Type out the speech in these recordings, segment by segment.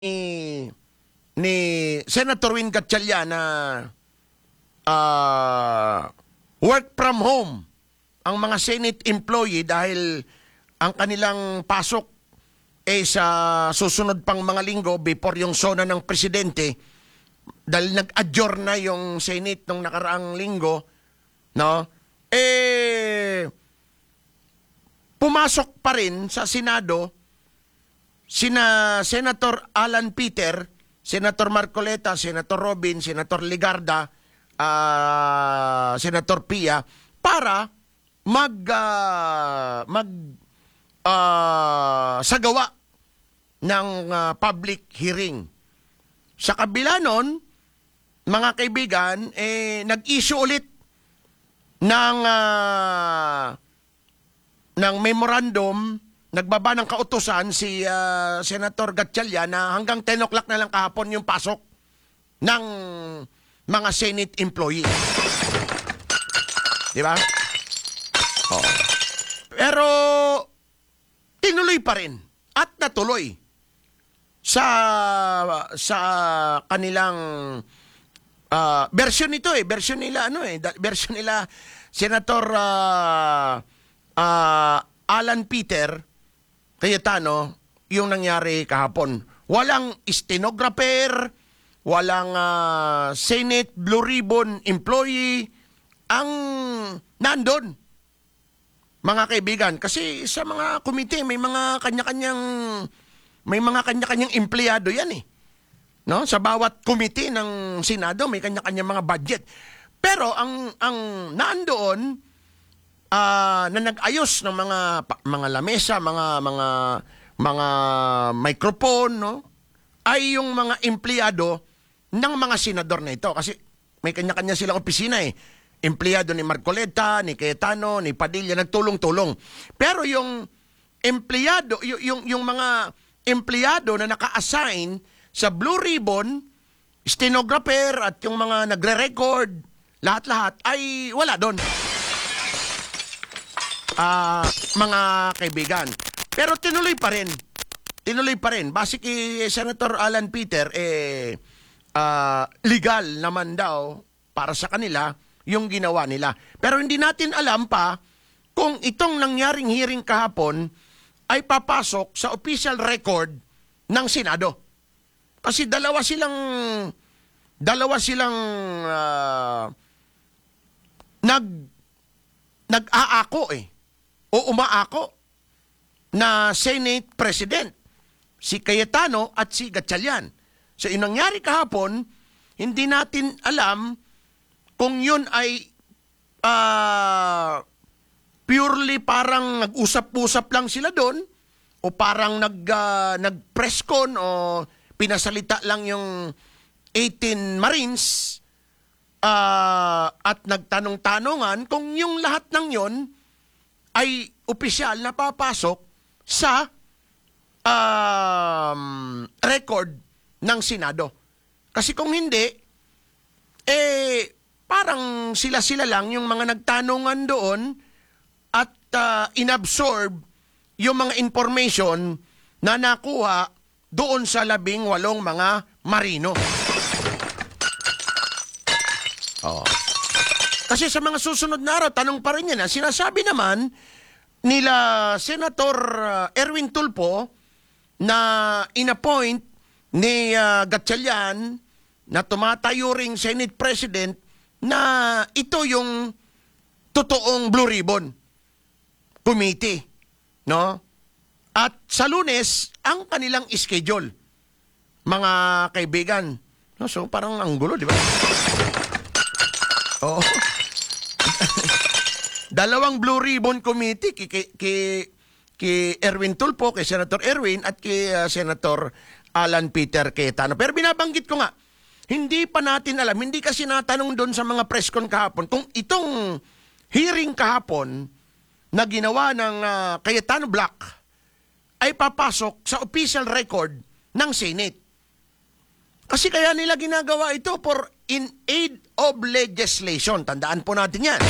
ni Senator Win Gatchalian na work from home ang mga Senate employee dahil ang kanilang pasok sa susunod pang mga linggo before yung sona ng presidente dahil nag-adjourn na yung Senate nung nakaraang linggo, no? Pumasok pa rin sa Senado sina Senator Alan Peter, Senator Marcoleta, Senator Robin, Senator Ligarda, Senator Pia para sagawa ng public hearing. Sa kabila nun, mga kaibigan, nag-issue ulit ng memorandum, nagbaba ng kautusan si Senator Gatchalian na hanggang 10 o'clock na lang kahapon yung pasok ng mga Senate employee. Di ba? Oh. Pero tinuloy pa rin at natuloy sa kanilang version nito version nila version nila Senator Alan Peter Cayetano yung nangyari kahapon. Walang stenographer, walang Senate Blue Ribbon employee ang nandun. Mga kaibigan, kasi sa mga komite may mga kanya-kanyang empleyado yan No? Sa bawat komite ng Senado may kanya-kanyang mga budget. Pero ang nandoon na nag-ayos ng mga lamesa, mga microphone, no? Ay yung mga empleyado ng mga senador na ito kasi may kanya-kanya silang opisina Empleyado ni Marcoleta, ni Cayetano, ni Padilla, nagtulong-tulong. Pero yung empleyado, yung mga empleyado na naka-assign sa Blue Ribbon, stenographer at yung mga nagre-record, lahat-lahat ay wala doon. Mga kaibigan. Pero tinuloy pa rin. Base kay Senator Alan Peter, legal naman daw para sa kanila yung ginawa nila. Pero hindi natin alam pa kung itong nangyaring hearing kahapon ay papasok sa official record ng Senado. Kasi dalawa silang nag-aako o umaako na Senate President, si Cayetano at si Gatchalian. So, yung nangyari kahapon, hindi natin alam kung yun ay purely parang nag-usap-usap lang sila doon o parang nag-press con o pinasalita lang yung 18 Marines at nagtanong-tanongan kung yung lahat ng yon ay opisyal na papasok sa record ng Senado. Kasi kung hindi, parang sila-sila lang yung mga nagtanungan doon at inabsorb yung mga information na nakuha doon sa 18 mga marino. Kasi sa mga susunod na araw, tanong pa rin yan. Sinasabi naman nila Senator Erwin Tulfo na inappoint ni Gatchalian na tumatayo ring Senate President na ito yung totoong Blue Ribbon Committee, no? At sa Lunes, ang kanilang schedule, mga kaibigan. No, so parang ang gulo, di ba? Oo. Dalawang Blue Ribbon Committee kay Erwin Tulfo, kay Senator Erwin at kay Senator Alan Peter Cayetano. Pero binabanggit ko nga, hindi pa natin alam, hindi kasi natanong doon sa mga press con kahapon kung itong hearing kahapon na ginawa ng Cayetano Black ay papasok sa official record ng Senate. Kasi kaya nila ginagawa ito for in aid of legislation. Tandaan po natin yan.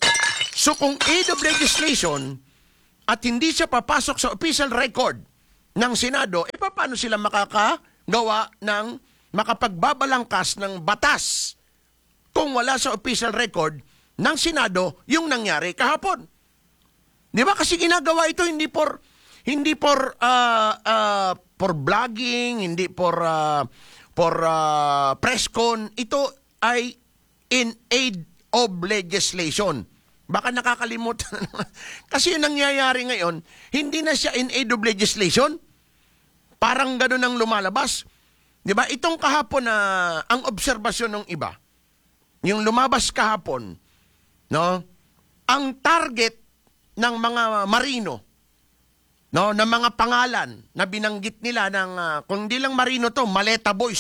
So kung aid of legislation at hindi siya papasok sa official record ng Senado, paano sila makakagawa ng makapagbabalangkas ng batas kung wala sa official record ng Senado yung nangyari kahapon? Di ba? Kasi ginagawa ito hindi for blogging, hindi for press con. Ito ay in aid of legislation. Baka nakakalimutan na naman. Kasi yung nangyayari ngayon, hindi na siya in aid of legislation. Parang gano'n ang lumalabas. Di ba? Itong kahapon na ang obserbasyon ng iba, yung lumabas kahapon, no? Ang target ng mga marino, no, ng mga pangalan na binanggit nila ng kung hindi lang marino to, Maleta Boys.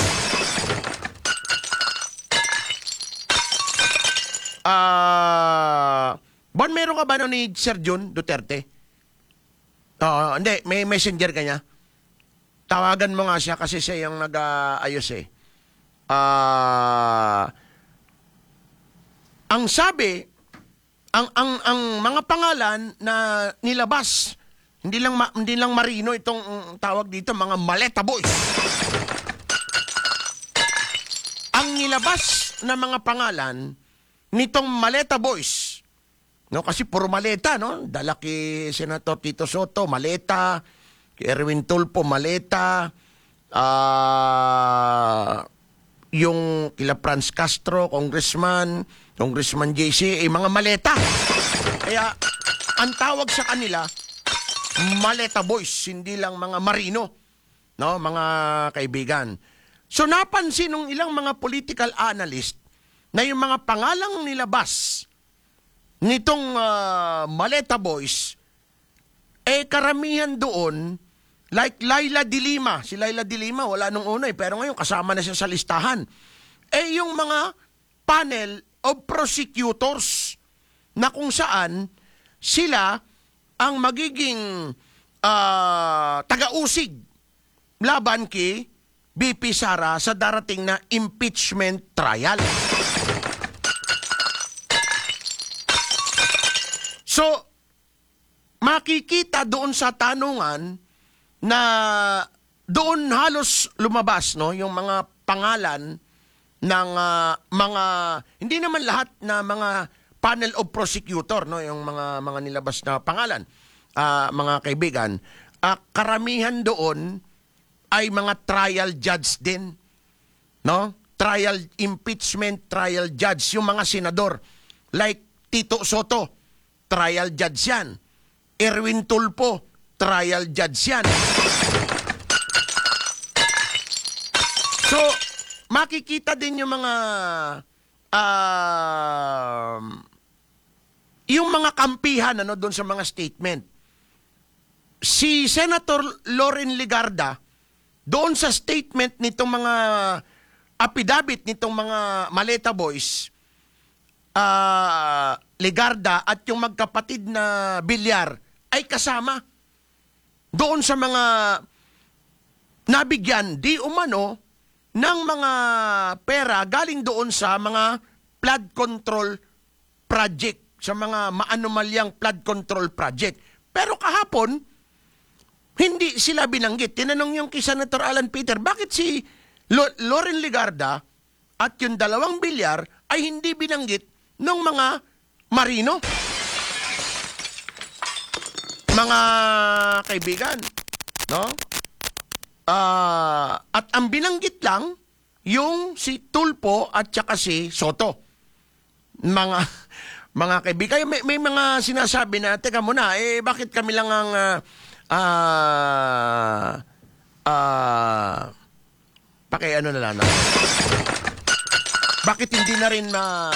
Bon, meron ka ba no ni Sir Jun Duterte? Hindi, may messenger ka niya. Tawagan mo nga siya kasi siya yung nag-ayos eh. Ang sabi, ang mga pangalan na nilabas, hindi lang marino itong tawag dito, mga Maleta Boys. Ang nilabas na mga pangalan nitong Maleta Boys, no, kasi puro maleta, no? Dala kay Senator Tito Soto, maleta, kay Erwin Tulfo, maleta, yung kila Franz Castro, Congressman JC, mga maleta. Kaya, ang tawag sa kanila, Maleta Boys, hindi lang mga marino, no, mga kaibigan. So, napansin ng ilang mga political analyst na yung mga pangalang nilabas nitong Maleta Boys, karamihan doon, like Laila de Lima. Si Laila de Lima, wala nung una pero ngayon kasama na siya sa listahan. Yung mga panel of prosecutors na kung saan sila ang magiging taga-usig laban kay BP Sara sa darating na impeachment trial. So, makikita doon sa tanungan na doon halos lumabas, no, yung mga pangalan ng mga, hindi naman lahat na mga panel of prosecutor, no, yung mga nilabas na pangalan, mga kaibigan, karamihan doon ay mga trial judge din, no? Impeachment trial judge, yung mga senador, like Tito Soto, trial judge yan. Erwin Tulfo, trial judge yan. So, makikita din yung mga kampihan doon sa mga statement. Si Senator Loren Legarda, doon sa statement nitong mga affidavit nitong mga Maleta Boys, Legarda at yung magkapatid na Villar ay kasama doon sa mga nabigyan di umano ng mga pera galing doon sa mga flood control project, sa mga maanomalyang flood control project. Pero kahapon, hindi sila binanggit. Tinanong yung kay Senator Alan Peter, bakit si Loren Legarda at yung dalawang Villar ay hindi binanggit ng mga marino? Mga kaibigan, no? At ang binanggit lang yung si Tulfo at saka si Soto. Mga kaibigan, may mga sinasabi na, teka muna, bakit kami lang ang ano na lang, no? Bakit hindi na rin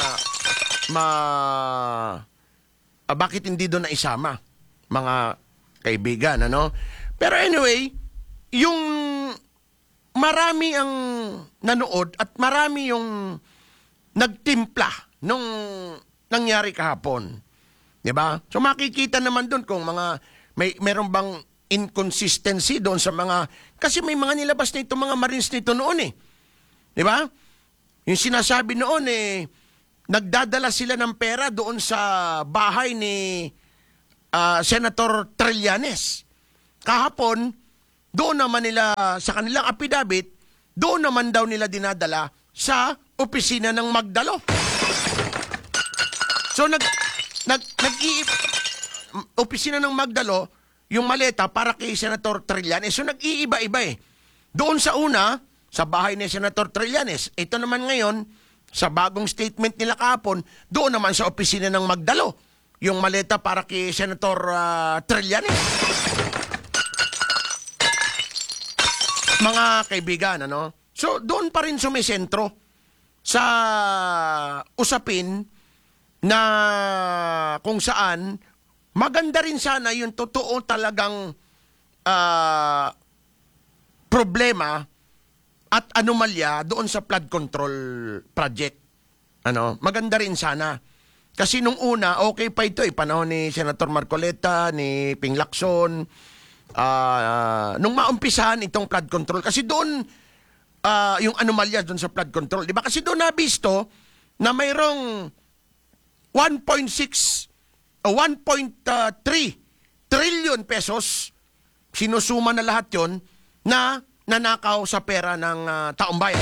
bakit hindi doon na isama, mga kaibigan, ano? Pero anyway, yung marami ang nanood at marami yung nagtimpla nung nangyari kahapon. 'Di ba? So makikita naman doon kung meron bang inconsistency doon sa mga, kasi may mga nilabas na ito, mga Marines nito noon eh. 'Di ba? Yung sinasabi noon nagdadala sila ng pera doon sa bahay ni Senator Trillanes. Kahapon, doon naman nila sa kanilang affidavit, doon naman daw nila dinadala sa opisina ng Magdalo. So opisina ng Magdalo, yung maleta para kay Senator Trillanes. So nag-iiba-iba eh. Doon sa una, sa bahay ni Senator Trillanes. Ito naman ngayon, sa bagong statement nila kahapon, doon naman sa opisina ng Magdalo. Yung maleta para kay Senator Trillanes. Mga kaibigan, ano? So doon pa rin sumisentro sa usapin na kung saan maganda rin sana yung totoo talagang problema at anomalya doon sa flood control project. Ano, maganda rin sana. Kasi nung una, okay pa ito panahon ni Senator Marcoleta, ni Ping Lacson, nung maumpisahan itong flood control. Kasi doon, yung anomalya doon sa flood control. Di ba? Kasi doon nabisto na mayroong 1.3 trillion pesos, sinusuma na lahat yon na nanakaw sa pera ng taong bayan.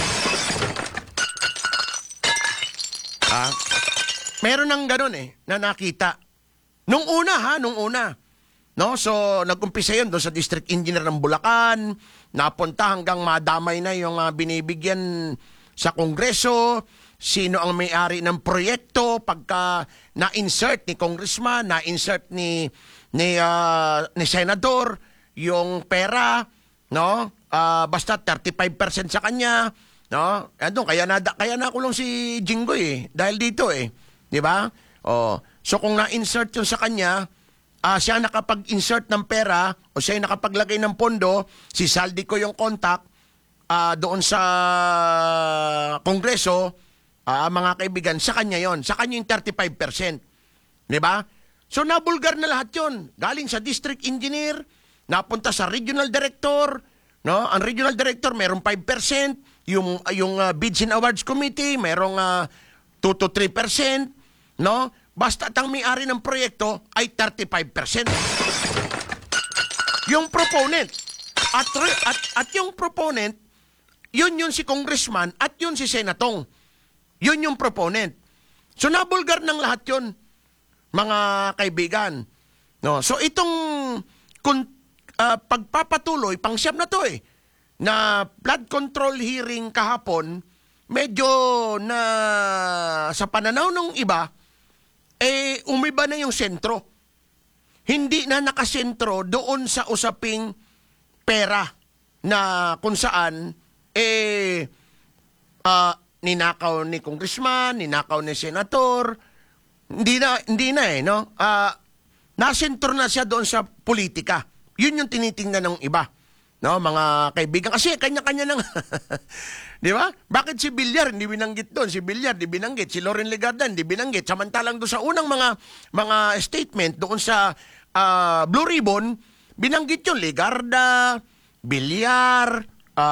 Meron ng ganun na nakita. Nung una. No? So, nag-umpisa yun doon sa district engineer ng Bulacan, napunta hanggang madamay na yung binibigyan sa Kongreso, sino ang may-ari ng proyekto, pagka na-insert ni congressman, na-insert ni senador, yung pera, no? Basta 35% sa kanya, no? Andun, kaya nakulong si Jinggoy dahil dito di ba? So kung na-insert yun sa kanya, siya nakapag-insert ng pera o siya nakapaglagay ng pondo, si Saldico yung contact doon sa Kongreso, mga kaibigan, sa kanya yon, sa kanya yung 35%. Di ba? So nabulgar na lahat yon. Galing sa district engineer, napunta sa regional director, no? Ang regional director merong 5%, yung Bids and Awards Committee merong 2 to 3%, no? Basta ang may-ari ng proyekto ay 35%. Yung proponent at yung proponent, yun si congressman at yun si senatong. Yun yung proponent. So nabulgar ng lahat yun, mga kaibigan. No? So itong pagpapatuloy, pang-siyam na to na flood control hearing kahapon, medyo na sa pananaw ng iba, umiba na yung sentro. Hindi na nakasentro doon sa usaping pera na kung saan, ninakaw ni congressman, ninakaw ni senator, hindi na no? Nasentro na siya doon sa politika. Yun yung tinitingnan ng iba. No, mga kaibigan. Kasi kanya-kanya nang, di ba? Bakit si Villar hindi binanggit doon? Si Villar di binanggit. Si Loren Legarda hindi binanggit. Samantalang doon sa unang mga statement doon sa Blue Ribbon, binanggit yung Legarda, Villar,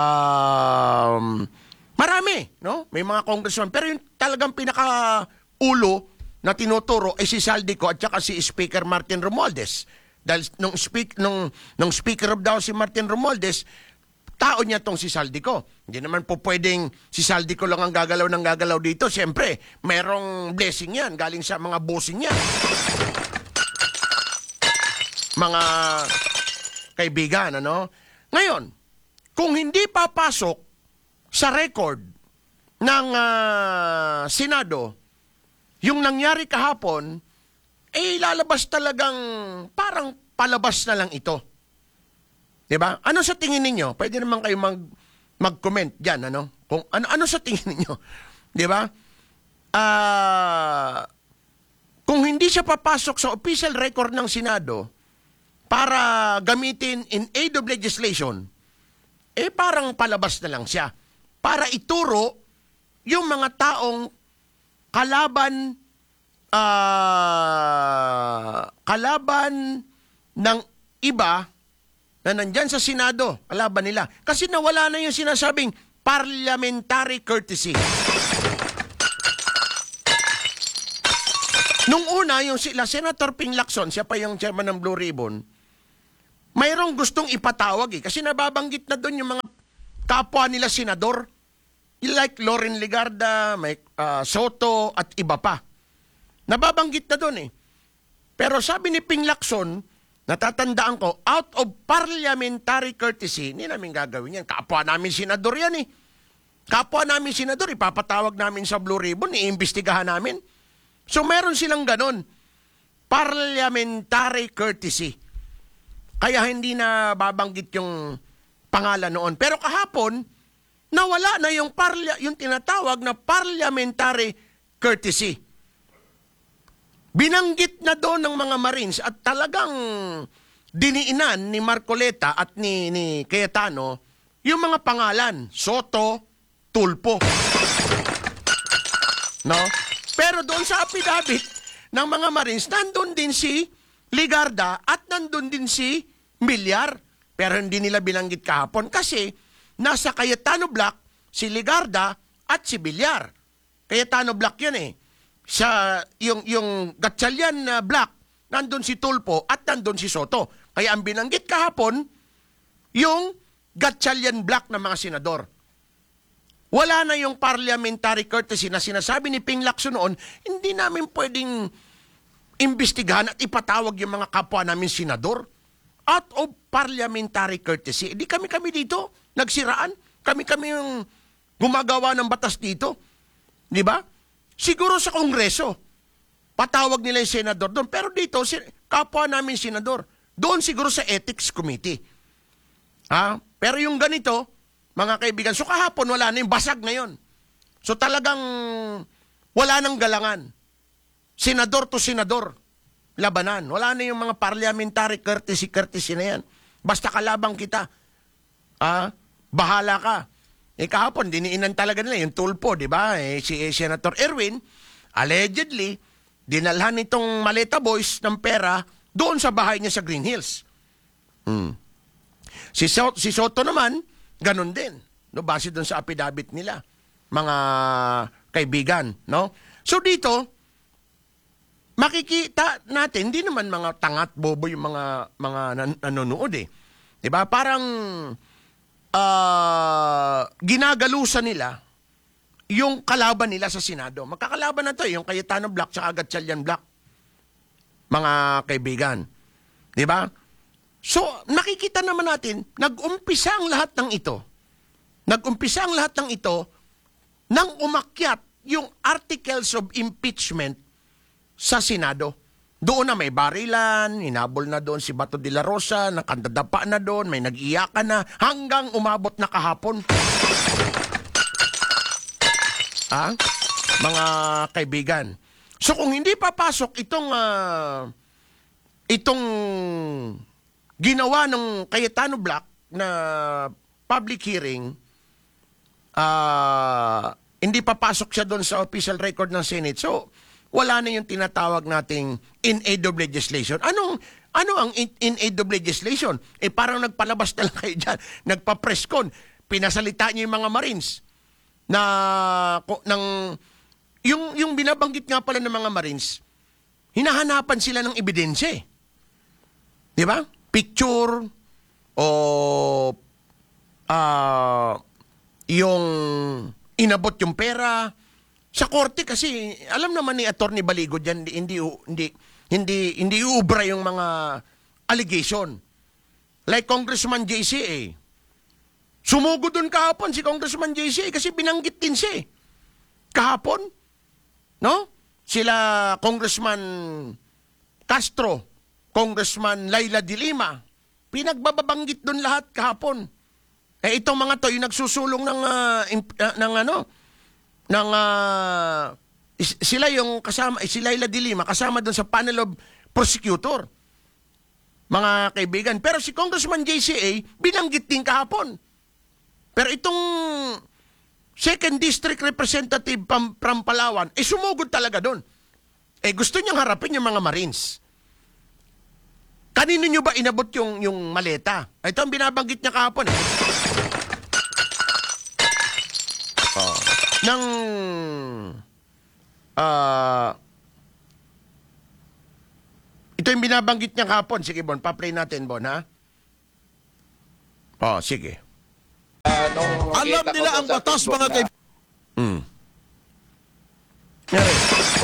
marami, no? May mga congressman. Pero yung talagang pinaka-ulo na tinuturo ay si Saldico at saka si Speaker Martin Romualdez. Dahil nung speaker of daw si Martin Romualdez, tao niya tong si Saldico. Hindi naman po pwedeng si Saldico lang ang gagalaw ng gagalaw dito. Siyempre, merong blessing yan galing sa mga bossing niya. Mga kaibigan, ano? Ngayon, kung hindi papasok sa record ng Senado yung nangyari kahapon, lalabas talagang parang palabas na lang ito. Diba? Ano sa tingin ninyo? Pwede naman kayo mag-comment dyan, ano? Kung ano sa tingin ninyo? Diba? Kung hindi siya papasok sa official record ng Senado para gamitin in aid of legislation, parang palabas na lang siya. Para ituro yung mga taong kalaban ng iba na nandyan sa Senado, kalaban nila. Kasi nawala na yung sinasabing parliamentary courtesy. Nung una, yung sila, Senator Ping Lacson, siya pa yung chairman ng Blue Ribbon, mayroong gustong ipatawag eh. Kasi nababanggit na doon yung mga kapwa nila senador. Like Loren Legarda, Mike Soto at iba pa. Nababanggit na doon eh. Pero sabi ni Ping Lacson, natatandaan ko, out of parliamentary courtesy, hindi namin gagawin yan. Kapwa namin senador yan eh. Kapwa namin senador, ipapatawag namin sa Blue Ribbon, iimbestigahan namin. So meron silang ganon. Parliamentary courtesy. Kaya hindi na babanggit yung pangalan noon. Pero kahapon, nawala na yung tinatawag na parliamentary courtesy. Binanggit na doon ng mga Marines at talagang diniinan ni Marcoleta at ni Cayetano yung mga pangalan, Soto, Tulfo. No? Pero doon sa affidavit ng mga Marines, nandun din si Legarda at nandun din si Villar. Pero hindi nila binanggit kahapon kasi nasa Cayetano Block si Legarda at si Villar. Cayetano Block yun eh. Sa yung Gatchalian Block, nandun si Tulfo at nandun si Soto. Kaya ang binanggit kahapon, yung Gatchalian Block ng mga senador. Wala na yung parliamentary courtesy na sinasabi ni Ping Lacson noon, hindi namin pwedeng imbestigahan at ipatawag yung mga kapwa namin senador. Out of parliamentary courtesy. Hindi kami dito nagsiraan. Kami yung gumagawa ng batas dito. Di ba? Siguro sa Kongreso, patawag nila yung senador doon. Pero dito, kapwa namin senador. Doon siguro sa Ethics Committee. Pero yung ganito, mga kaibigan, so kahapon wala na yung basag na yun. So talagang wala nang galangan. Senador to senador, labanan. Wala na yung mga parliamentary courtesy na yan. Basta kalabang kita. Bahala ka. Kahapon, diniinan talaga nila yung Tulfo, di ba? Si Senator Erwin, allegedly, dinalhan itong Maleta Boys ng pera doon sa bahay niya sa Green Hills. Si Soto naman, ganun din. No? Base doon sa affidavit nila, mga kaibigan. No? So dito, makikita natin, hindi naman mga tangat bobo yung mga nanonood eh. Di ba? Parang ginagalusan nila yung kalaban nila sa Senado. Magkakalaban na to yung Cayetano Block sa Gatchalian Block. Mga kaibigan. Di ba? So, nakikita naman natin, nag-umpisa ang lahat ng ito. Nag-umpisa ang lahat ng ito nang umakyat yung articles of impeachment sa Senado. Doon na may barilan, hinabol na doon si Bato de la Rosa, nakandadapa na doon, may nag-iyakan na, hanggang umabot na kahapon. Mga kaibigan. So kung hindi papasok itong ginawa ng Cayetano Block na public hearing, hindi papasok siya doon sa official record ng Senate. So, wala na yung tinatawag nating in aid of legislation. Ano ang in aid of legislation? Parang nagpalabas na lang kayo dyan. Nagpa-press con. Pinasalita niyo yung mga Marines na yung binabanggit nga pala ng mga Marines, hinahanapan sila ng ebidensya. Di ba? Picture o yung inabot yung pera. Sa korte kasi, alam naman ni Attorney Baligo dyan, hindi uubra yung mga allegation. Like Congressman JC. Sumugod dun kahapon si Congressman JC kasi binanggit din siya kahapon. No? Sila Congressman Castro, Congressman Laila de Lima, pinagbabanggit dun lahat kahapon. Itong mga to, yung nagsusulong sila yung kasama, si Laila de Lima, kasama doon sa panel of prosecutor. Mga kaibigan. Pero si Congressman JCA, binanggit din kahapon. Pero itong second district representative from Palawan, sumugod talaga doon. Gusto niyang harapin yung mga Marines. Kanino niyo ba inabot yung maleta? Ito ang binabanggit niya kahapon. Ito yung binabanggit niya kahapon. Sige, Bon, pa-play natin, Bon, ha? Oh, sige. Alam nila ang batas, mga kaibigan. Ngari.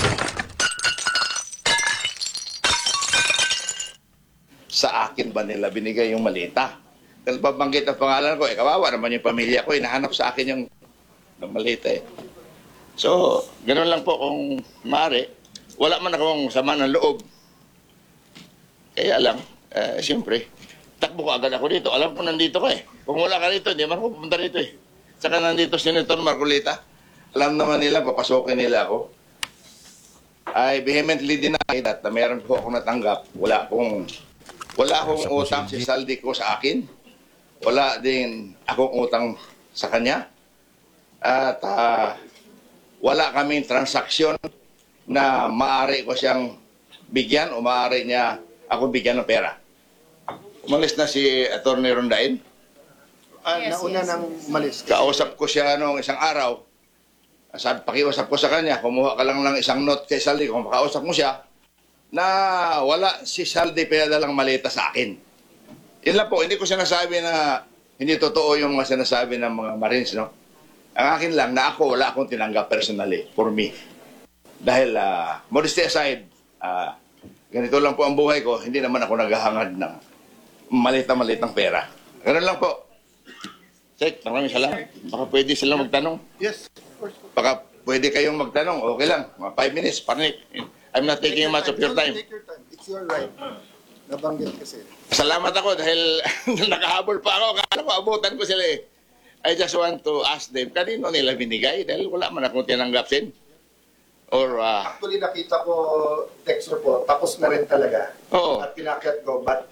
Sa akin ba nila binigay yung malita? Dahil pabanggit ang pangalan ko, kawawa naman yung pamilya ko, hinahanap sa akin yung malita eh. So, ganoon lang po kung maaari. Wala man akong sama ng loob. Kaya lang, siyempre, takbo ko agad ako dito. Alam ko nandito ka eh. Kung wala ka dito, hindi man ako pupunta dito eh. Saka nandito Senator Marcolita. Alam naman nila, papasokin nila ako. I vehemently deny that na meron po ako natanggap. Wala akong utang si Saldi ko sa akin. Wala din akong utang sa kanya. At wala kaming transaksyon na maaari ko siyang bigyan o maaari niya ako bigyan ng pera. Umalis na si Atty. Rondain. Nauna nang malis. Kausap ko siya noong isang araw. Pakiusap ko sa kanya, kumuha ka lang ng isang note kay Saldi. Kung makausap mo siya, na wala si Saldi pinadalang malita sa akin. Yun lang po, hindi ko sinasabi na hindi totoo yung mga sinasabi ng mga Marines, no? Ang akin lang na wala akong tinanggap personally for me. Dahil, modesty aside, ganito lang po ang buhay ko, hindi naman ako naghahangad ng malita-malitang pera. Ganun lang po. Sek, maraming salamat. Baka pwede silang magtanong. Yes, of course. Baka pwede kayong magtanong. Okay lang. Mga 5 minutes, panic. I'm not taking much of your time. Take your time. It's your right. Nabanggit kasi. Salamat ako dahil nakahabol pa ako. Kala ko, abutan ko sila eh. I just want to ask them, kanino nila binigay? Dahil wala man akong tinanggapin. Or, Actually, nakita ko text report. Tapos na rin talaga. Oo. At pinakyat ko. But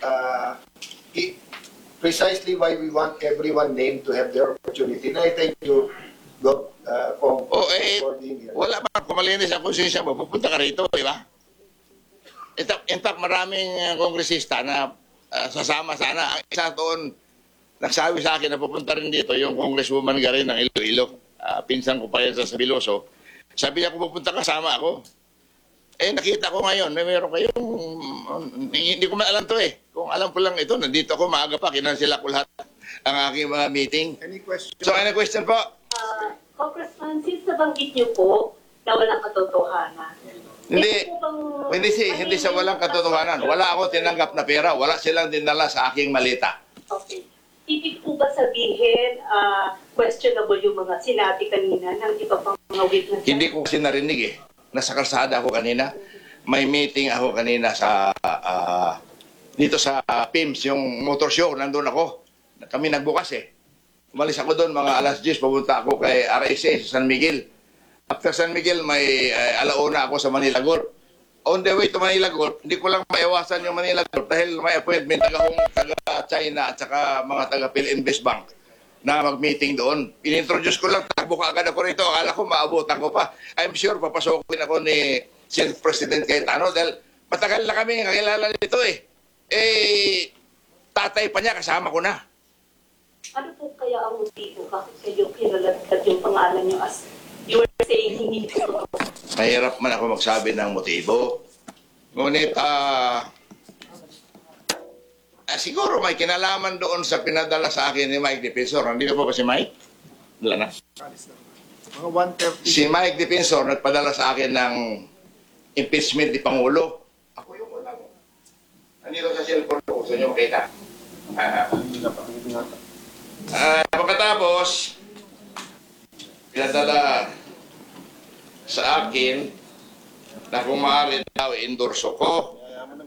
precisely why we want everyone named to have their opportunity. And I thank you, Doc, for being here. wala man kung malinis ang konsensya mo, pupunta ka rito, di ba? In fact, maraming kongresista na sasama sana. Ang isa doon, nagsabi sa akin na pupunta rin dito, yung Congresswoman Garin ng Iloilo. Pinsan ko pa yan sa Sabiloso. Sabi niya, kung pupunta kasama ako. Eh, nakita ko ngayon, meron kayong, hindi ko man alam to eh. Kung alam ko lang ito, nandito ako, maaga pa, kinansila ko lahat ang aking mga meeting. Any question? So, any question po? Congressman, since nabanggit niyo po na walang katotohanan. Hindi sa walang katotohanan. Wala ako tinanggap na pera, wala silang dinala sa aking malita. Okay. Ibig po ba sabihin, questionable yung mga sinabi kanina ng iba pang mga witnesses? Hindi ko kasi narinig eh. Nasa kalsada ako kanina. May meeting ako kanina sa dito sa PIMS, yung motor show, nandun ako. Kami nagbukas eh. Umalis ako doon, mga alas 10, papunta ako kay RSA sa San Miguel. After San Miguel, may alauna ako sa Manila Golf. On the way to Manila Golf, hindi ko lang maiwasan yung Manila Golf dahil may appointment taga-China at saka mga taga-PhilInvest Bank na mag-meeting doon. Inintroduce ko lang, takbo ka agad ako rito. Akala ko maabutan ko pa. I'm sure papasokin ako ni Senate President Cayetano dahil matagal na kami kakilala nito eh. Eh, tatay pa niya, kasama ko na. Ano po kaya ang motibo? Bakit kayo kinalagdag yung pangalan niyo as you were saying hindi po totoo? Mahirap man ako magsabi ng motibo. Ngunit, siguro may kinalaman doon sa pinadala sa akin ni Mike Defensor. Nandito po ba si Mike? Wala na. Mga 130. Si Mike Defensor nagpadala sa akin ng impeachment ni Pangulo. Ako yung walang. Nandito sa cellphone ko. Gusto niyo makita? Pagkatapos, pinadala sa akin na kung maaari daw endorso ko.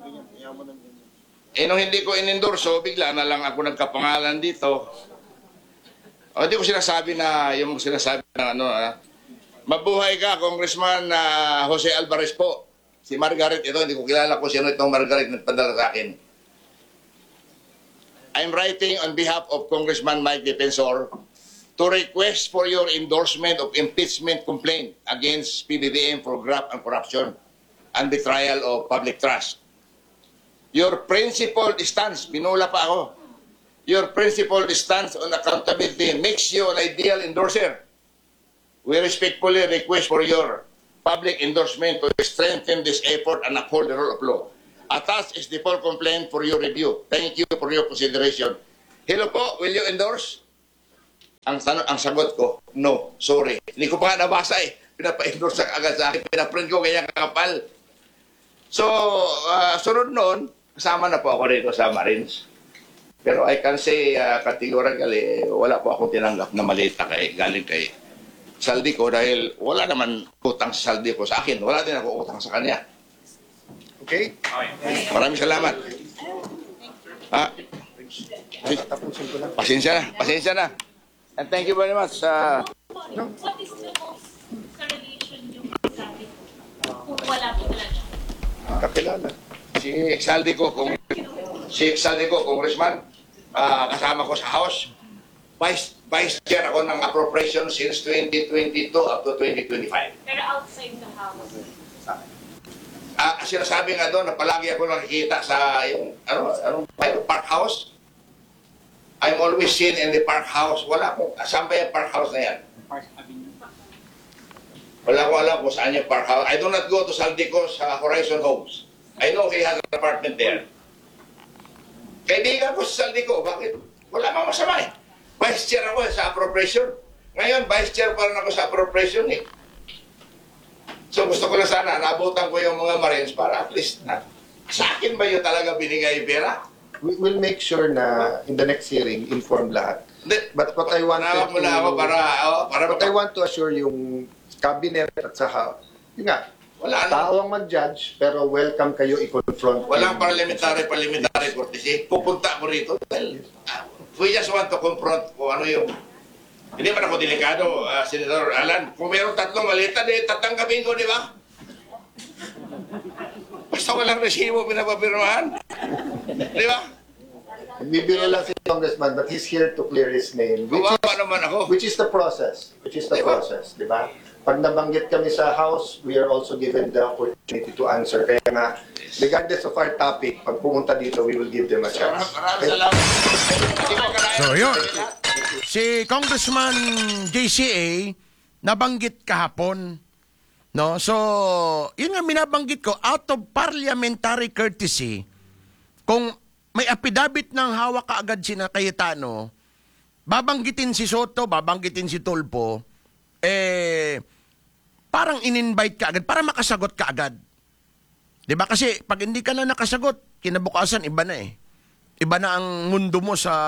Eh, nung hindi ko inendorso, bigla na lang ako nagkapangalan dito. O, hindi ko sinasabi na, yung sinasabi na mabuhay ka, Congressman Jose Alvarez po. Si Margaret, ito, hindi ko kilala kung sino itong Margaret nagpadala sa akin. I'm writing on behalf of Congressman Mike Defensor to request for your endorsement of impeachment complaint against PBBM for graft and corruption and betrayal of public trust. Your principled stance, binula pa ako, your principled stance on accountability makes you an ideal endorser. We respectfully request for your public endorsement to strengthen this effort and uphold the rule of law. Attached is the full complaint for your review. Thank you for your consideration. Hello po, will you endorse? Ang sagot ko, no, sorry. Hindi ko pa nga nabasa eh. Pinapa-endorse agad sa akin. Pinaprint ko kaya kakapal. So, sunod noon, kasama na po ako rito sa Marines. Pero I can say categorically, wala po akong tinanggap na malita galing kay saldi ko dahil wala naman utang sa saldi ko sa akin. Wala din ako utang sa kanya. Okay? Maraming salamat. Pasensya na. And thank you very much. What is the most sa relation yung sabi kung wala po talaga? Kakilala. Si Exaldi ko, congressman, kasama ko sa House. Vice Chair ako ng appropriation since 2022 up to 2025. Pero outside the house. Sinasabi nga doon na palagi ako nakikita sa yung, Park House. I'm always seen in the Park House. Wala akong, saan ba yung Park House na yan? Wala ko alam kung saan yung Park House. I do not go to Saldico's Horizon Homes. I know he has an apartment there. Kaibigan ko sa Saldico, bakit? Wala mang masama eh. Vice Chair ako sa appropriation. Ngayon, Vice Chair pa rin ako sa appropriation eh. So gusto ko na sana, naabutan ko yung mga Marines para at least na, sa akin ba yung talaga binigay pera? We'll make sure na in the next hearing, inform lahat. But what I want Nawag mo na ako what I want to assure yung cabinet at saka, yun nga, wala na. tao ang mag-judge, pero welcome kayo i-confront. Walang parliamentary courtesy. Pupunta ako rito dahil we just want to confront kung ano yung... Hindi man ako delikado, Senator Alan. Kung mayroong tatlong malita, tatanggapin ko, di ba? Basta walang resibo pinapapirmahan. Di ba? Bibiro lang si Congressman, but he's here to clear his name. Kawawa naman ako. Which is the process. Di ba? Pag nabanggit kami sa House, we are also given the opportunity to answer. Kaya nga, regardless of our topic, pag pumunta dito, we will give them a chance. Maraming salamat. So, yun. Si Congressman JCA, nabanggit kahapon. No? So, yun nga binabanggit ko, out of parliamentary courtesy, kung may affidavit ng hawak kaagad si Cayetano, babanggitin si Soto, babanggitin si Tulfo, parang in-invite ka agad, para makasagot ka agad. Diba? Kasi pag hindi ka na nakasagot, kinabukasan, iba na eh. Iba na ang mundo mo sa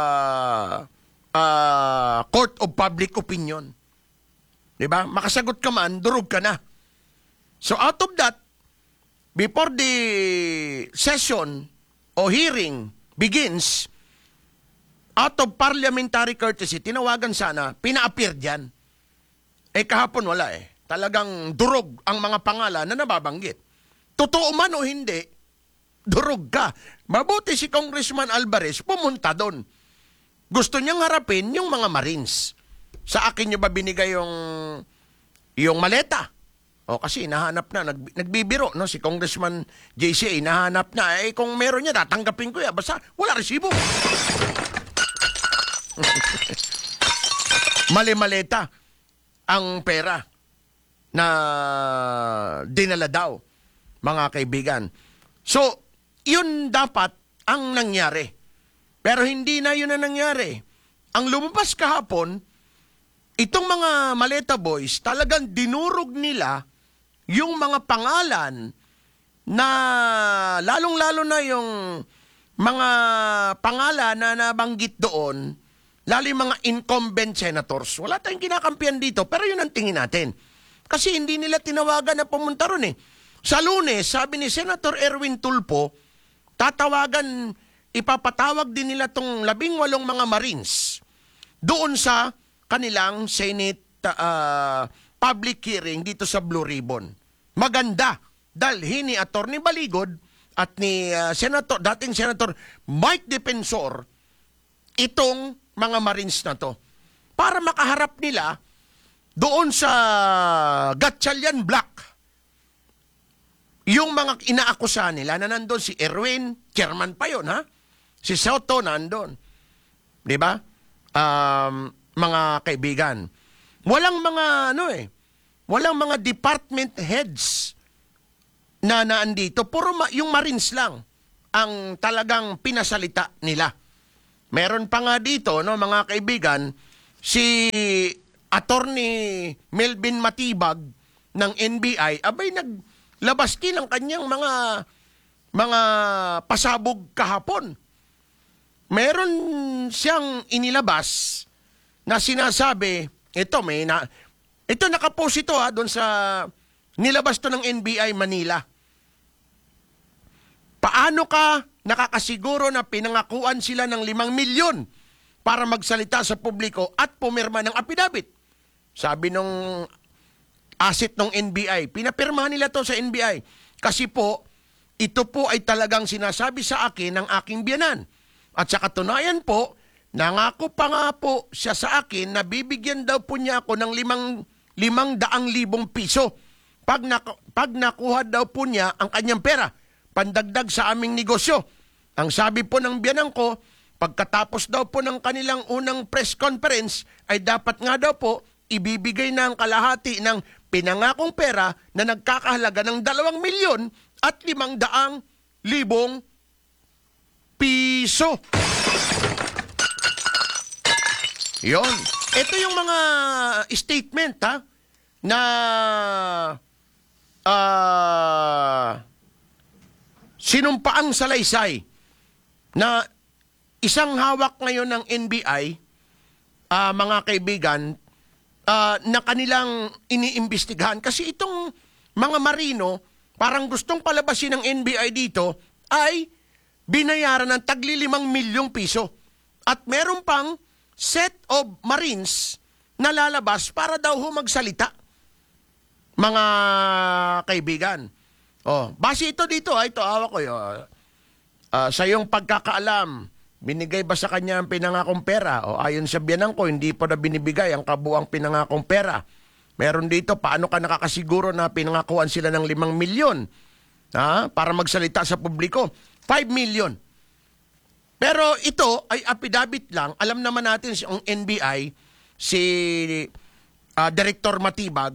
court of public opinion. Diba? Makasagot ka man, durog ka na. So out of that, before the session o hearing begins, out of parliamentary courtesy, tinawagan sana, pina-appear dyan. Kahapon wala eh. Talagang durog ang mga pangalan na nababanggit. Totoo man o hindi, durog ka. Mabuti si Congressman Alvarez pumunta doon. Gusto niyang harapin yung mga Marines. Sa akin niyo ba binigay yung maleta? O kasi nahanap na, nagbibiro no si Congressman JCA, nahanap na. Kung meron niya, tatanggapin ko yan. Basta wala resibo. Mali-maleta ang pera na dinala daw, mga kaibigan. So, yun dapat ang nangyari. Pero hindi na yun ang nangyari. Ang lumabas kahapon, itong mga maleta boys, talagang dinurog nila yung mga pangalan na lalong-lalo na yung mga pangalan na nabanggit doon, lalo yung mga incumbent senators. Wala tayong kinakampihan dito, pero yun ang tingin natin. Kasi hindi nila tinawagan na pumunta ron eh. Sa Lunes, sabi ni Senator Erwin Tulfo, ipapatawag din nila tong 18 mga Marines doon sa kanilang Senate public hearing dito sa Blue Ribbon. Maganda, dahil ni Atty. Baligod at ni dating Senator Mike Defensor itong mga Marines na to para makaharap nila doon sa Gatchalian Block yung mga inaakusahan nila na nandun si Erwin, chairman pa yun ha, si Soto nandun, di ba? Mga kaibigan, walang mga department heads na naandito, puro yung Marines lang ang talagang pinasalita nila. meron pa nga dito, no, mga kaibigan, si Attorney Melvin Matibag ng NBI, abay naglabas din ang kanyang mga pasabog kahapon. Meron siyang inilabas na sinasabi, ito nakapost ito doon sa nilabas to ng NBI Manila. Paano ka nakakasiguro na pinangakuan sila ng 5 milyon para magsalita sa publiko at pumirma ng apidabit? Sabi nung asset ng NBI, pinapirmahan nila to sa NBI. Kasi po, ito po ay talagang sinasabi sa akin ng aking biyanan. At sa katunayan po, nangako pa nga po siya sa akin na bibigyan daw po niya ako ng 500,000 piso pag nakuha daw po niya ang kanyang pera, pandagdag sa aming negosyo. Ang sabi po ng biyanan ko, pagkatapos daw po ng kanilang unang press conference, ay dapat nga daw po ibibigay na ang kalahati ng pinangakong pera na nagkakahalaga ng 2 milyon at 500,000 piso. Yon. Ito yung mga statement na sinumpaang salaysay na isang hawak ngayon ng NBI, mga kaibigan, na kanilang iniimbestigahan. Kasi itong mga marino, parang gustong palabasin ng NBI dito, ay binayaran ng tagli 5 milyong piso. At meron pang set of Marines na lalabas para daw magsalita. Mga kaibigan. Base ito dito, ito hawak ko. Sa iyong pagkakaalam, binigay ba sa kanya ang pinangakong pera? Ayon sa biyanan ko, hindi pa na binibigay ang kabuang pinangakong pera. Meron dito, paano ka nakakasiguro na pinangakuan sila ng 5 milyon para magsalita sa publiko? 5 million. Pero ito ay affidavit lang. Alam naman natin ang NBI, si Director Matibag,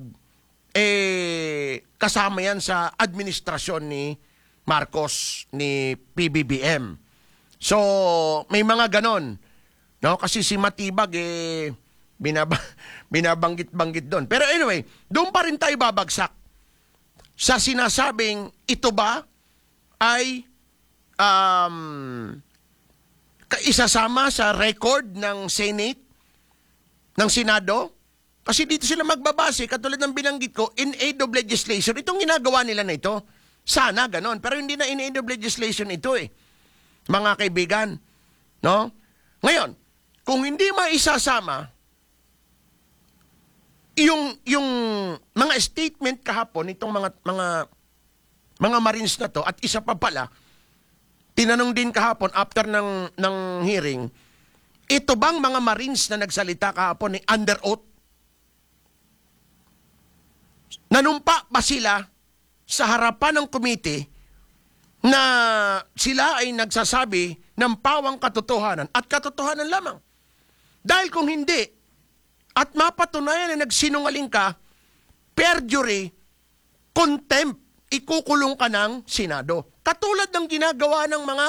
kasama yan sa administrasyon ni Marcos, ni PBBM. So, may mga ganon. No? Kasi si Matibag, binabanggit-banggit doon. Pero anyway, doon pa rin tayo babagsak sa sinasabing ito ba ay isasama sa record ng Senate, ng Senado. Kasi dito sila magbabase, katulad ng binanggit ko, in aid of legislation. Itong ginagawa nila na ito, sana ganon. Pero hindi na in aid of legislation ito mga kaibigan. No? Ngayon, kung hindi maisasama yung mga statement kahapon itong mga Marines na to, at isa pa pala, tinanong din kahapon after ng hearing, ito bang mga Marines na nagsalita kahapon under oath? Nanumpa ba sila sa harapan ng komite na sila ay nagsasabi ng pawang katotohanan at katotohanan lamang? Dahil kung hindi, at mapatunayan na nagsinungaling ka, perjury, contempt, ikukulong ka ng Senado. Katulad ng ginagawa ng mga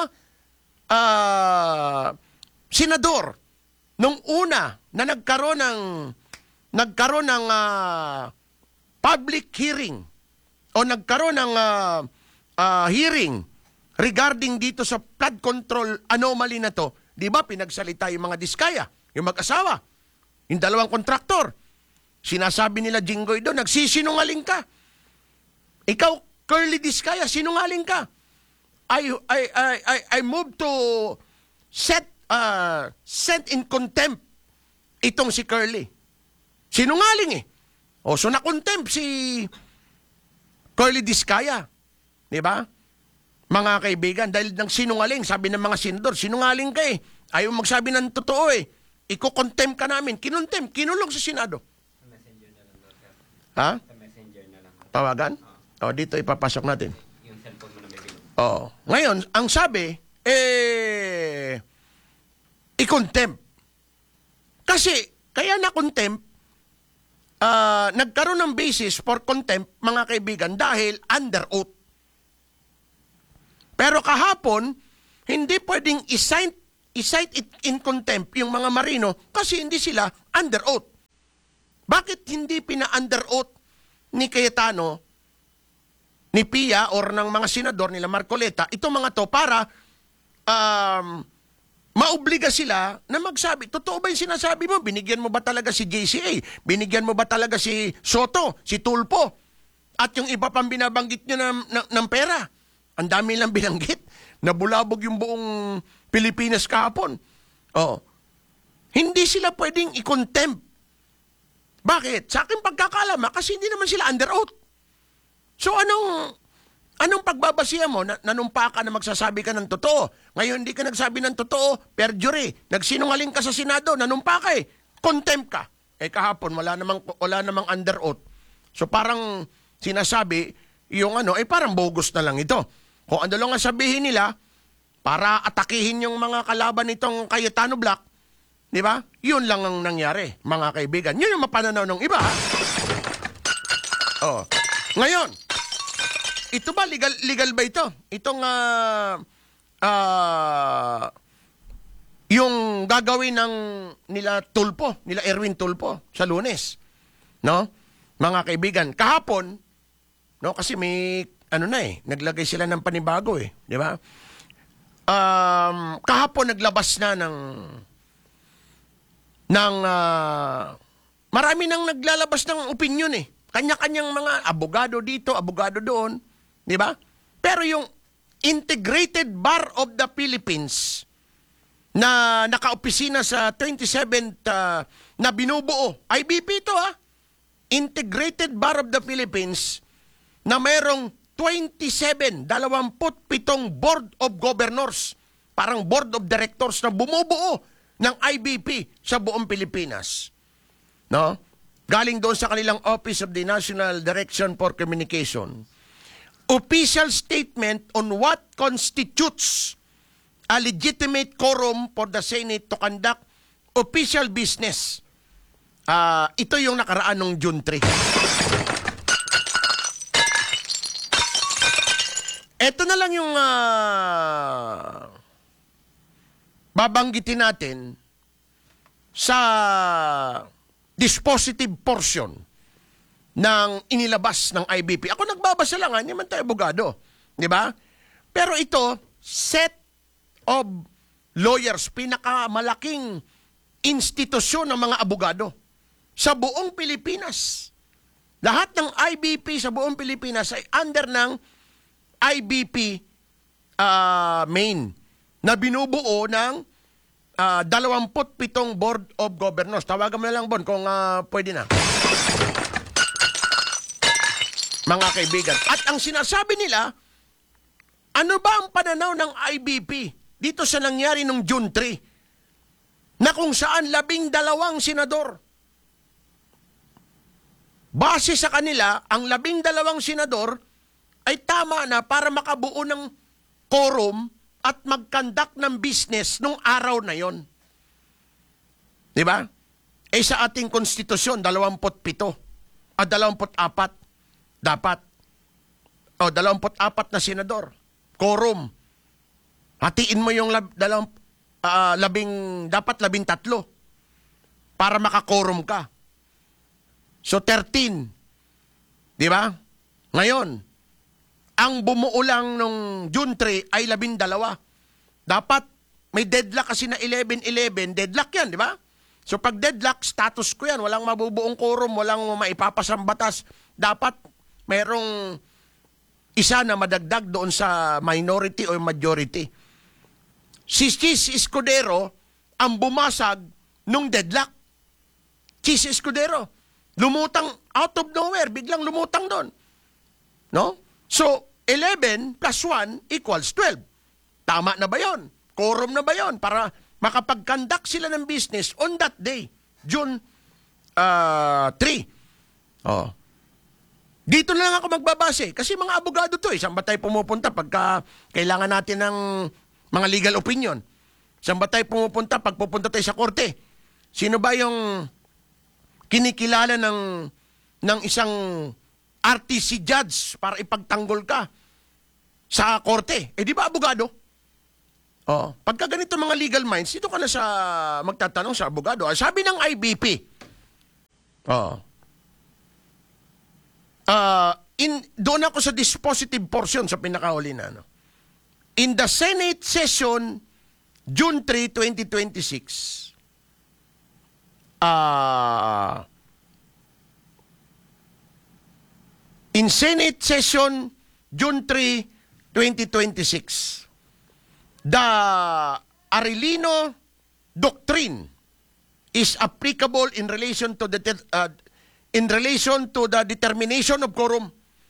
senador nung una na nagkaroon ng public hearing o nagkaroon ng hearing regarding dito sa flood control anomaly na to. Di ba pinagsalita yung mga Diskaya, yung mag-asawa, yung 2 kontraktor. Sinasabi nila, Jinggoy doon, nagsisinungaling ka. Ikaw, Curly Diskaya, sinungaling ka. I move to set in contempt itong si Curly. Sinungaling so na-contempt si Curly Diskaya. Di ba? Mga kaibigan, dahil ng sinungaling, sabi ng mga senador, sinungaling ka ayaw magsabi ng totoo iko-contempt ka namin. Kinontempt, kinulong sa Senado. Sa messenger na lang daw, sir. Ha? Sa messenger na lang. Tawagan? Dito ipapasok natin. Yung cellphone mo na may bilog. Ngayon, ang sabi, i-contempt. Kasi, kaya na-contempt, nagkaroon ng basis for contempt, mga kaibigan, dahil under oath. Pero kahapon, hindi pwedeng i-cite it in contempt yung mga marino kasi hindi sila under oath. Bakit hindi pina-under oath ni Cayetano, ni Pia, or ng mga senador nila Marcoleta, itong mga to para maobliga sila na magsabi, totoo ba yung sinasabi mo? Binigyan mo ba talaga si JCA? Binigyan mo ba talaga si Soto, si Tulpo? At yung iba pang binabanggit nyo ng pera. Ang dami lang binanggit. Nabulabog yung buong Pilipinas kahapon. Oh. Hindi sila pwedeng i-contempt. Bakit? Sa aking pagkakalama, kasi hindi naman sila under oath. So anong pagbabasihan mo? Nanumpa ka na magsasabi ka ng totoo. Ngayon hindi ka nagsabi ng totoo, perjury. Nagsinungaling ka sa Senado, nanumpa ka eh. Contempt ka. Eh kahapon, wala namang under oath. So parang sinasabi, yung parang bogus na lang ito. Kung ano lang ang sabihin nila, para atakihin yung mga kalaban nitong Cayetano Black, di ba? Yun lang ang nangyari, mga kaibigan. Yun yung mapananaw ng iba, ha? Oh. Ngayon, ito ba, legal ba ito? Itong, yung gagawin ng nila Erwin Tulpo sa Lunes. No? Mga kaibigan, kahapon, no, kasi may, naglagay sila ng panibago eh. Di ba? Kahapon naglabas na marami nang naglalabas ng opinion eh. Kanya-kanyang mga abogado dito, abogado doon. Di ba? Pero yung Integrated Bar of the Philippines na naka-opisina sa 27th na binubuo, IBP ito Integrated Bar of the Philippines na mayroong 27 Board of Governors, parang Board of Directors na bumubuo ng IBP sa buong Pilipinas. No? Galing doon sa kanilang Office of the National Direction for Communication. Official statement on what constitutes a legitimate quorum for the Senate to conduct official business. Ito yung nakaraan ng June 3. Ito na lang yung babanggitin natin sa dispositive portion ng inilabas ng IBP. Ako nagbabasa lang, hindi man tayo abogado. Di ba? Pero ito, set of lawyers, pinakamalaking institusyon ng mga abogado sa buong Pilipinas. Lahat ng IBP sa buong Pilipinas ay under ng IBP main na binubuo ng 27 Board of Governors. Tawagan mo na lang, Bon, kung pwede na. Mga kaibigan. At ang sinasabi nila, ano ba ang pananaw ng IBP dito sa nangyari nung June 3? Na kung saan 12 senador. Base sa kanila, ang 12 senador ay tama na para makabuo ng quorum at mag-conduct ng business nung araw na yon. Di ba? Eh sa ating konstitusyon, 24 dapat. O, 24 na senador. Quorum. Hatiin mo yung dapat 13 para maka-quorum ka. So, 13. Di ba? Ngayon, ang bumuo lang nung June 3 ay 12. Dapat may deadlock kasi na 11-11. Deadlock yan, di ba? So pag deadlock, status ko yan. Walang mabubuong quorum, walang maipapasang batas. Dapat mayroong isa na madagdag doon sa minority o majority. Si Chis Escudero ang bumasag nung deadlock. Chis Escudero. Lumutang out of nowhere. Biglang lumutang doon. No? So, 11 plus 1 equals 12. Tama na ba yun? Quorum na ba yun? Para makapag-conduct sila ng business on that day, June 3. Oh. Dito na lang ako magbabase. Kasi mga abogado to Saan ba tayo pumupunta pagka kailangan natin ng mga legal opinion? Saan ba tayo pumupunta pag pupunta tayo sa korte? Sino ba yung kinikilala ng isang RTC judge para ipagtanggol ka sa korte? Eh di ba abogado? Oh, pagka ganito mga legal minds, dito ka na sa magtatanong sa abogado. Sabi ng IBP, doon ako sa dispositive portion sa pinakahuli na. In the Senate session, June 3, 2026, in Senate session, June 3, 2026, the Arellino Doctrine is applicable in relation to the determination of quorum,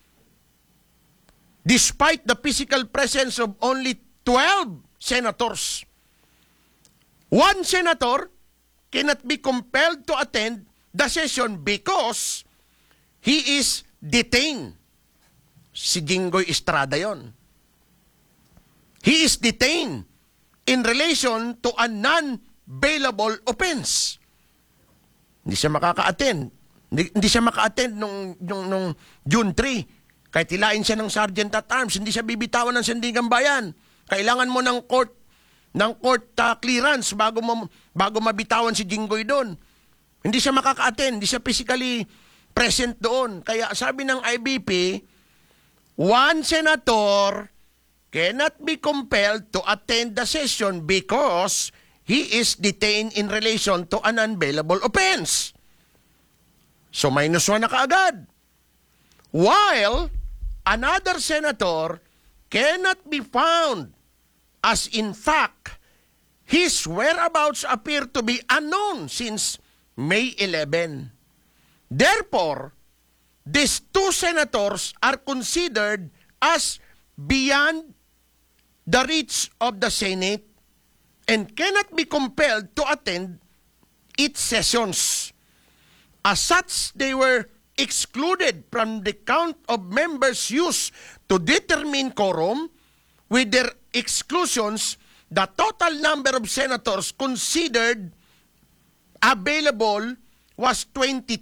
despite the physical presence of only 12 senators. One senator cannot be compelled to attend the session because he is detained. Si Jinggoy Estrada yon. He is detained in relation to a non-bailable offense. Hindi siya makaka-attend. Hindi siya maka-attend nung June 3. Kahit hilain siya ng sergeant at arms, hindi siya bibitawan ng Sandigan Bayan. Kailangan mo ng court clearance bago mabitawan si Jinggoy doon. Hindi siya makaka-attend, hindi siya physically present doon. Kaya sabi ng IBP, one senator cannot be compelled to attend the session because he is detained in relation to an unbailable offense. So -1 na kaagad. While another senator cannot be found as in fact his whereabouts appear to be unknown since May 11. Therefore, these two senators are considered as beyond the reach of the Senate and cannot be compelled to attend its sessions. As such, they were excluded from the count of members used to determine quorum. With their exclusions, the total number of senators considered available was 22.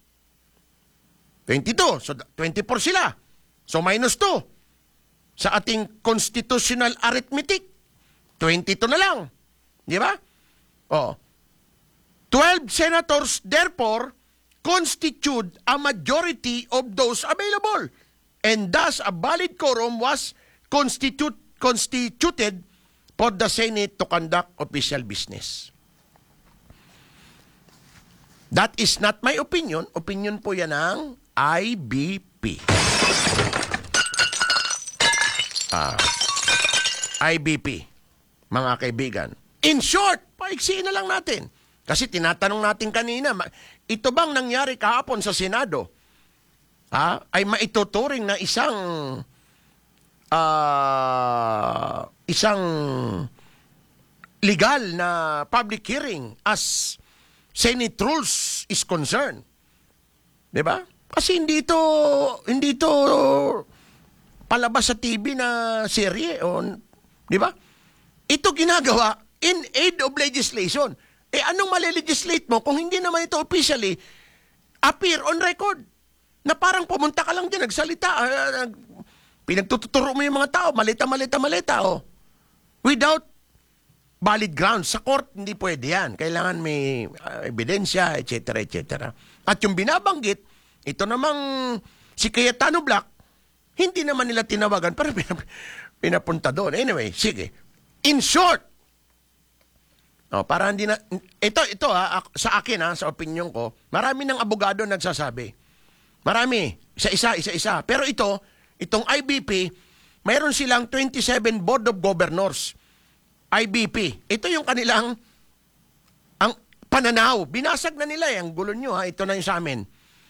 22. So, 24 sila. So, -2. Sa ating constitutional arithmetic, 22 na lang. Di ba? 12 senators, therefore, constitute a majority of those available. And thus, a valid quorum was constituted for the Senate to conduct official business. That is not my opinion. Opinion po yan ng IBP. IBP, mga kaibigan. In short, paiksiin na lang natin. Kasi tinatanong natin kanina, ito bang nangyari kahapon sa Senado ay maituturing na isang legal na public hearing as Senate rules is concerned. 'Di ba? Kasi hindi ito palabas sa TV na serye on, 'di ba? Ito ginagawa in aid of legislation. Anong mali-legislate mo kung hindi naman ito officially appear on record? Na parang pumunta ka lang dyan, nagsalita, pinagtuturo mo yung mga tao, malita, without valid grounds. Sa court, hindi pwede yan. Kailangan may ebidensya, etc., etc. At yung binabanggit, ito namang si Cayetano Black, hindi naman nila tinawagan, pero pinapunta doon. Anyway, sige. In short, para hindi na, ito sa akin sa opinion ko, marami ng abogado nagsasabi. Marami, isa-isa. Pero itong IBP, mayroon silang 27 Board of Governors. IBP. Ito yung kanilang ang pananaw. Binasag na nila ang gulo nyo ito na yung sa amin.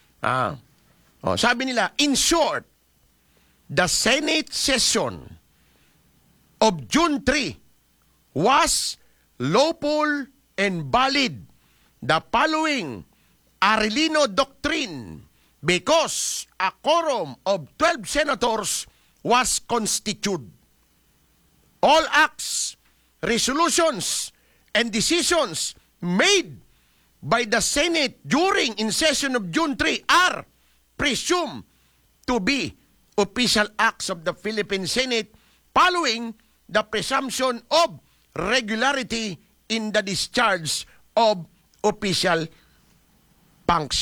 Sabi nila, in short, the Senate session of June 3 was lawful and valid. The following Arellino Doctrine because a quorum of 12 senators was constituted. All acts, resolutions, and decisions made by the Senate during in session of June 3 are presumed to be official acts of the Philippine Senate following the presumption of regularity in the discharge of official